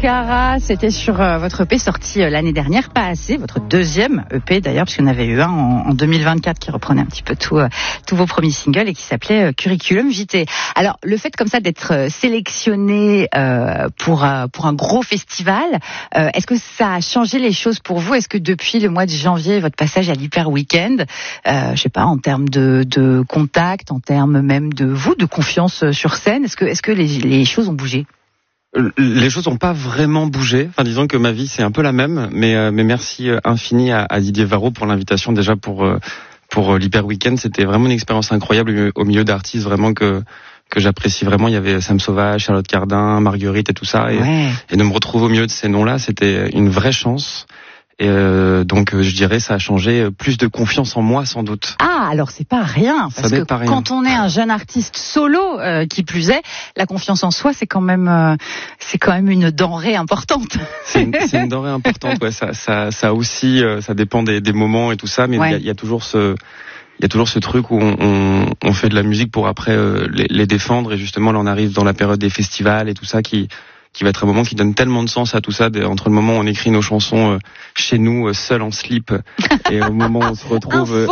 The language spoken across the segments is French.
Mascara, c'était sur votre EP sorti l'année dernière, Pas assez, votre deuxième EP d'ailleurs, parce qu'il y en avait eu un en 2024 qui reprenait un petit peu tous vos premiers singles et qui s'appelait Curriculum Vitae. Alors, le fait comme ça d'être sélectionné pour un gros festival, est-ce que ça a changé les choses pour vous? Est-ce que depuis le mois de janvier, votre passage à l'Hyper Weekend, je sais pas, en termes de contact, en termes même de confiance sur scène, est-ce que les choses ont bougé? Les choses n'ont pas vraiment bougé. Enfin, disons que ma vie c'est un peu la même, mais merci infini à Didier Varro pour l'invitation déjà pour l'Hyper Weekend. C'était vraiment une expérience incroyable au milieu d'artistes vraiment que j'apprécie vraiment. Il y avait Sam Sauvage, Charlotte Cardin, Marguerite et tout ça, et de me retrouver au milieu de ces noms-là, c'était une vraie chance. Et donc je dirais ça a changé, plus de confiance en moi sans doute. Ah, alors c'est pas rien, parce que quand on est un jeune artiste solo, qui plus est, la confiance en soi c'est quand même une denrée importante. C'est une denrée importante, ouais. Ça aussi, ça dépend des moments et tout ça, mais il y a toujours ce truc où on fait de la musique pour après les défendre, et justement là on arrive dans la période des festivals et tout ça qui va être un moment qui donne tellement de sens à tout ça, entre le moment où on écrit nos chansons chez nous, seul en slip, et au moment où on se retrouve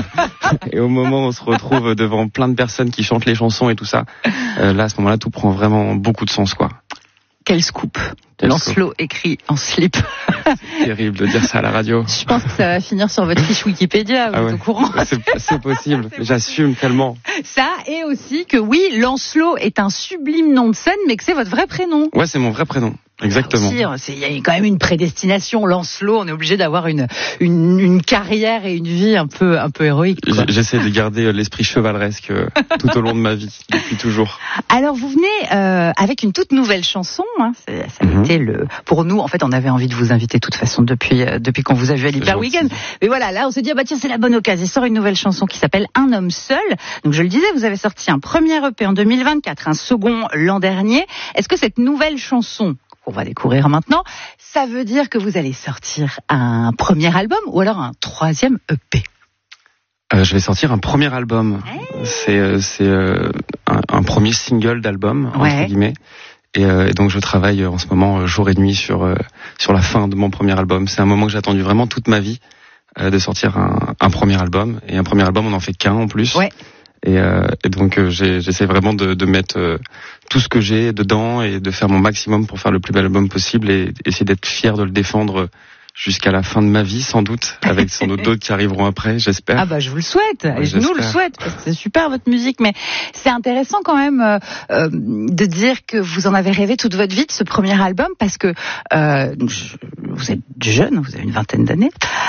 devant plein de personnes qui chantent les chansons et tout ça, là à ce moment-là tout prend vraiment beaucoup de sens, quoi. Quel scoop! Lancelot écrit en slip. C'est terrible de dire ça à la radio. Je pense que ça va finir sur votre fiche Wikipédia, vous êtes au courant? C'est possible, j'assume tellement. Ça, et aussi que oui, Lancelot est un sublime nom de scène, mais que c'est votre vrai prénom. Ouais, c'est mon vrai prénom. Exactement. Il y a quand même une prédestination. Lancelot, on est obligé d'avoir une carrière et une vie un peu héroïque, quoi. J'essaie de garder l'esprit chevaleresque tout au long de ma vie, depuis toujours. Alors vous venez avec une toute nouvelle chanson, hein. Ça a été pour nous, en fait, on avait envie de vous inviter de toute façon depuis qu'on vous a vu à l'Hyper Weekend. Mais voilà, là on se dit tiens, c'est la bonne occasion. Il sort une nouvelle chanson qui s'appelle Un homme seul. Donc je le disais, vous avez sorti un premier EP en 2024, un second l'an dernier. Est-ce que cette nouvelle chanson qu'on va découvrir maintenant, ça veut dire que vous allez sortir un premier album ou alors un troisième EP? Je vais sortir un premier album. C'est un premier single d'album, entre guillemets. Et donc je travaille en ce moment jour et nuit sur la fin de mon premier album. C'est un moment que j'ai attendu vraiment toute ma vie, de sortir un premier album. Et un premier album, on n'en fait qu'un en plus. Ouais. Et donc j'essaie vraiment de mettre tout ce que j'ai dedans et de faire mon maximum pour faire le plus bel album possible et essayer d'être fier de le défendre jusqu'à la fin de ma vie, sans doute, avec sans doute d'autres qui arriveront après, j'espère. Ah je vous le souhaite, et je nous le souhaite, parce que c'est super votre musique, mais c'est intéressant quand même de dire que vous en avez rêvé toute votre vie de ce premier album, parce que vous êtes jeune, vous avez une vingtaine d'années,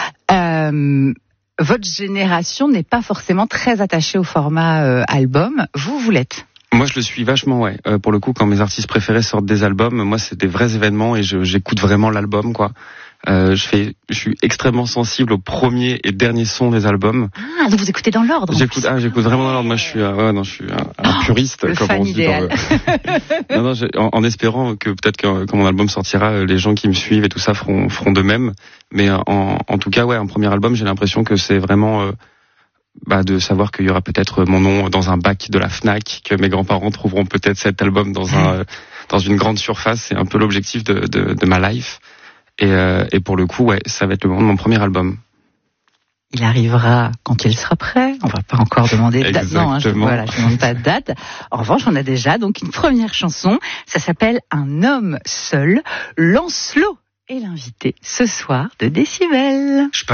votre génération n'est pas forcément très attachée au format album, vous l'êtes. Moi, je le suis vachement, ouais. Pour le coup, quand mes artistes préférés sortent des albums, moi, c'est des vrais événements et j'écoute vraiment l'album, quoi. Je suis extrêmement sensible au premier et dernier son des albums. Ah, donc vous écoutez dans l'ordre. J'écoute vraiment dans l'ordre. Moi, je suis un puriste, comme on dit. Idéal. En espérant que peut-être que quand mon album sortira, les gens qui me suivent et tout ça feront de même. Mais en tout cas, ouais, un premier album, j'ai l'impression que c'est vraiment de savoir qu'il y aura peut-être mon nom dans un bac de la Fnac, que mes grands-parents trouveront peut-être cet album dans une grande surface. C'est un peu l'objectif de ma life. Et pour le coup, ouais, ça va être le moment de mon premier album. Il arrivera quand il sera prêt. On va pas encore demander de date. Non, je demande pas de date. En revanche, on a déjà donc une première chanson. Ça s'appelle Un homme seul. Lancelot est l'invité ce soir de Décibel.